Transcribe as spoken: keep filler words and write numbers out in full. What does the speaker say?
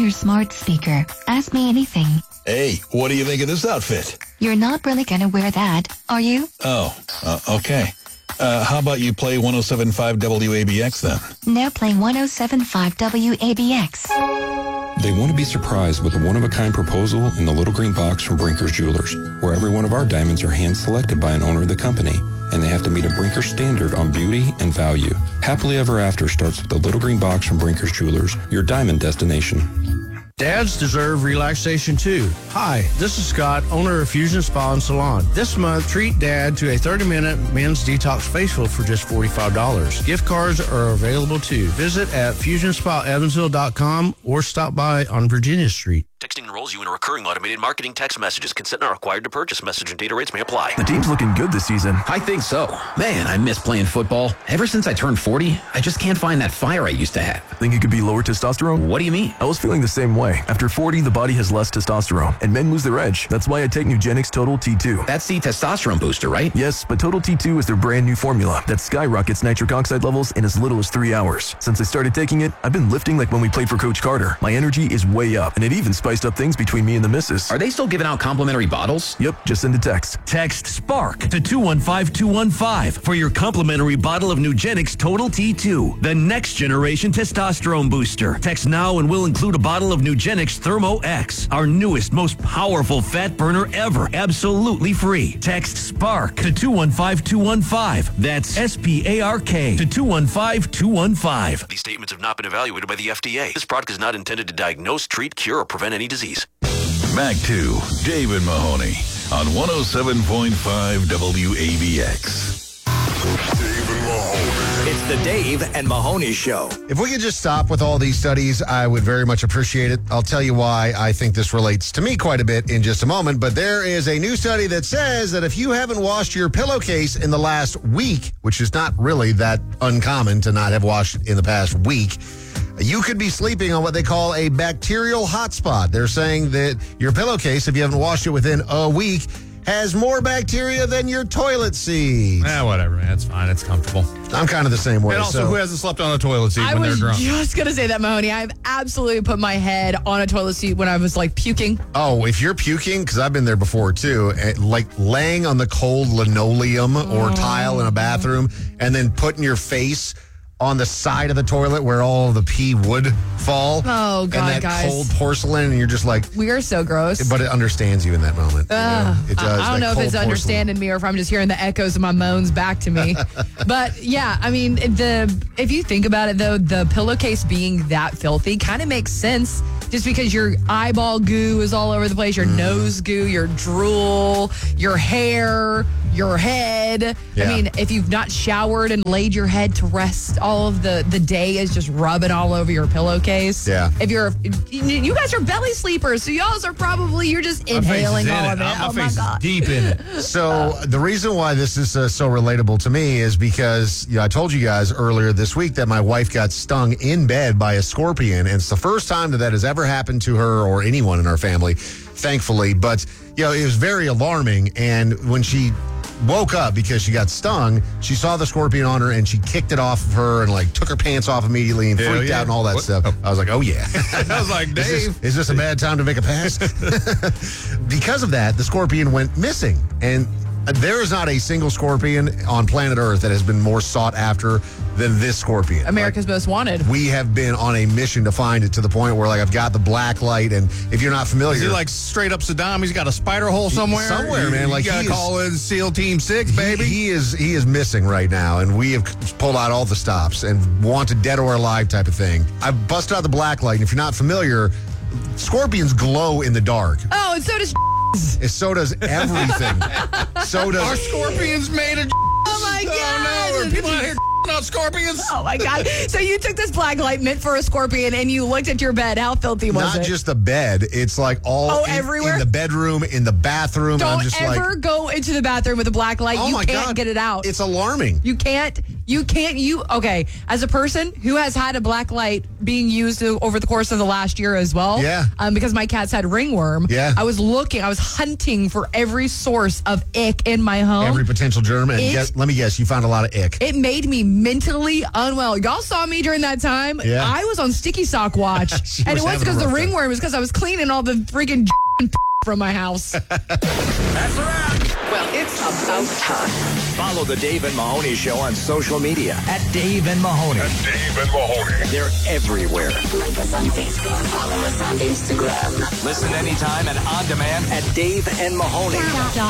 your smart speaker. Ask me anything. Hey, what do you think of this outfit? You're not really gonna wear that, are you? Oh, uh, okay. Uh, how about you play one oh seven point five W A B X then? Now play one oh seven point five W A B X. They want to be surprised with a one-of-a-kind proposal in the little green box from Brinker's Jewelers, where every one of our diamonds are hand-selected by an owner of the company, and they have to meet a Brinker standard on beauty and value. Happily Ever After starts with the little green box from Brinker's Jewelers, your diamond destination. Dads deserve relaxation too. Hi, this is Scott, owner of Fusion Spa and Salon. This month, treat Dad to a thirty-minute men's detox facial for just forty-five dollars. Gift cards are available too. Visit at fusion spa evansville dot com or stop by on Virginia Street. Texting enrolls you in a recurring automated marketing text messages. Consent not required to purchase. Message and data rates may apply. The team's looking good this season. I think so. Man, I miss playing football. Ever since I turned forty, I just can't find that fire I used to have. Think it could be lower testosterone? What do you mean? I was feeling the same way. After forty, the body has less testosterone, and men lose their edge. That's why I take Nugenix Total T two. That's the testosterone booster, right? Yes, but Total T two is their brand new formula that skyrockets nitric oxide levels in as little as three hours. Since I started taking it, I've been lifting like when we played for Coach Carter. My energy is way up, and it even spiced up things between me and the missus. Are they still giving out complimentary bottles? Yep, just send a text. Text SPARK to two one five two one five for your complimentary bottle of Nugenix Total T two, the next generation testosterone booster. Text now and we'll include a bottle of Nugenix Thermo X, our newest, most powerful fat burner ever, absolutely free. Text SPARK to two one five two one five. That's S P A R K to two one five two one five. These statements have not been evaluated by the F D A. This product is not intended to diagnose, treat, cure, or prevent any disease. Back to Dave and Mahoney on one oh seven point five W A B X. Dave and Mahoney. It's the Dave and Mahoney Show. If we could just stop with all these studies, I would very much appreciate it. I'll tell you why I think this relates to me quite a bit in just a moment. But there is a new study that says that if you haven't washed your pillowcase in the last week, which is not really that uncommon to not have washed in the past week, you could be sleeping on what they call a bacterial hotspot. They're saying that your pillowcase, if you haven't washed it within a week, has more bacteria than your toilet seat. Eh, whatever, man. It's fine. It's comfortable. I'm kind of the same way. And also, so. who hasn't slept on a toilet seat I when was they're drunk? just going to say that, Mahoney. I've absolutely put my head on a toilet seat when I was, like, puking. Oh, if you're puking, because I've been there before, too, like laying on the cold linoleum or oh. tile in a bathroom and then putting your face on the side of the toilet where all the pee would fall. Oh, God, and that guys. cold porcelain, and you're just like... We are so gross. But it understands you in that moment. Uh, you know? It does. I don't know if it's porcelain. understanding me or if I'm just hearing the echoes of my moans back to me. But, yeah, I mean, the if you think about it, though, the pillowcase being that filthy kind of makes sense just because your eyeball goo is all over the place, your mm. nose goo, your drool, your hair, your head. Yeah. I mean, if you've not showered and laid your head to rest, all of the, the day is just rubbing all over your pillowcase. Yeah. If you're, you guys are belly sleepers, so y'all are probably, you're just inhaling all of it. My Oh, my face God. is deep in it. So the reason why this is uh, so relatable to me is because you know, I told you guys earlier this week that my wife got stung in bed by a scorpion, and it's the first time that that has ever happened to her or anyone in our family, thankfully. But you know, it was very alarming, and when she woke up because she got stung, she saw the scorpion on her and she kicked it off of her and like took her pants off immediately and Hell freaked yeah. out and all that What? stuff. Oh. I was like, oh yeah. I was like, Dave. Is this, is this a bad time to make a pass? Because of that, the scorpion went missing. And there is not a single scorpion on planet Earth that has been more sought after than this scorpion. America's like, Most Wanted. We have been on a mission to find it to the point where like I've got the black light, and if you're not familiar, Is he like straight up Saddam? He's got a spider hole somewhere. Somewhere, man. Like you gotta he is- call in SEAL Team Six, baby. He, he is he is missing right now, and we have pulled out all the stops and wanted dead or alive type of thing. I've busted out the black light, and if you're not familiar, scorpions glow in the dark. Oh, and so does So does everything. So does Are scorpions made of? Oh, my God. Oh, no. Are people out here not scorpions? Oh, my God. So you took this black light meant for a scorpion and you looked at your bed. How filthy was not it? just the bed. It's like all Oh, in, everywhere? in the bedroom, in the bathroom. Don't and I'm just ever like, go into the bathroom with a black light. oh you my can't God, get it out. It's alarming. You can't. You can't, you, okay, as a person who has had a black light being used over the course of the last year as well. Yeah. Um, because my cats had ringworm. Yeah. I was looking, I was hunting for every source of ick in my home. Every potential germ. And It- guess, let me guess, you found a lot of ick. It made me mentally unwell. Y'all saw me during that time. Yeah. I was on sticky sock watch. She and was it wasn't having a because the rough time. ringworm, it was because I was cleaning all the freaking from my house. That's a wrap. Well, it's about time. Follow the Dave and Mahoney Show on social media at Dave and Mahoney. At Dave and Mahoney. They're everywhere. Like us on Facebook, follow us on Instagram. Listen anytime and on demand at Dave and Mahoney.